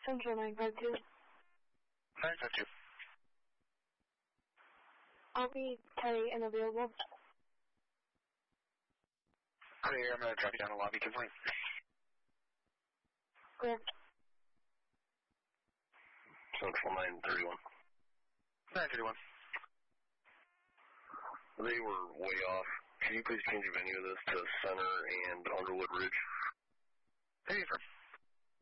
Central 952. 952. I'll be tight and available. Clear, I'm going to drop you down the lobby. Confirm. Clear. Central 931. 931. They were way off. Can you please change the venue of this to Center and Underwood Ridge? Hey, confirm.